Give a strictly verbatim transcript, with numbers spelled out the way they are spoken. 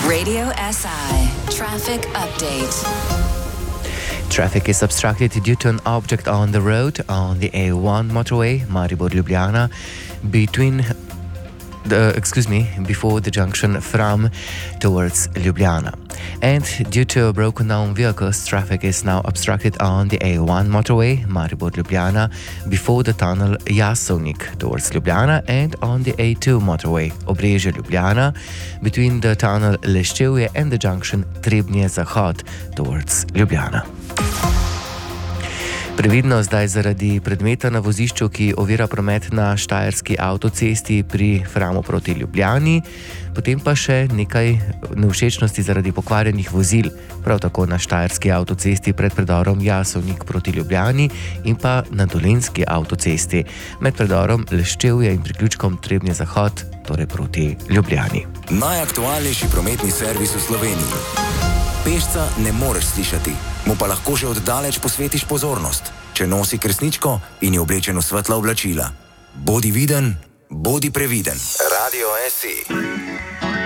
Radio S I traffic update. Traffic is obstructed due to an object on the road on the A one motorway, Maribor-Ljubljana, between the, excuse me, before the junction from towards Ljubljana. And due to broken down vehicles, traffic is now obstructed on the A one motorway, Maribor-Ljubljana, before the tunnel Jasovnik towards Ljubljana, and on the A two motorway, Obrežje-Ljubljana, between the tunnel Leščevje and the junction Trebnje-Zahod towards Ljubljana. Previdno zdaj zaradi predmeta na vozišču, ki ovira promet na štajerski avtocesti pri Framu proti Ljubljani, potem pa še nekaj nevšečnosti zaradi pokvarjenih vozil, prav tako na štajerski avtocesti pred predorom Jasovnik proti Ljubljani in pa na dolenjski avtocesti med predorom Leščevje in priključkom Trebnje-Zahod, torej proti Ljubljani. Najaktualnejši prometni servis v Sloveniji. Pešca ne moreš slišati, mu pa lahko že oddaleč posvetiš pozornost, če nosi kresničko in je oblečen v svetla oblačila. Bodi viden, bodi previden. Radio S I.